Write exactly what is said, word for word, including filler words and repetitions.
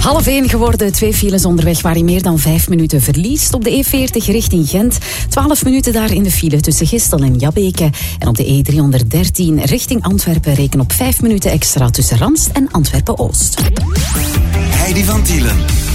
Half één geworden, twee files onderweg waar je meer dan vijf minuten verliest. Op de E veertig richting Gent, twaalf minuten daar in de file tussen Gistel en Jabbeke. En op de E driehonderddertien richting Antwerpen reken op vijf minuten extra tussen Ranst en Antwerpen-Oost. Heidi van Tielen.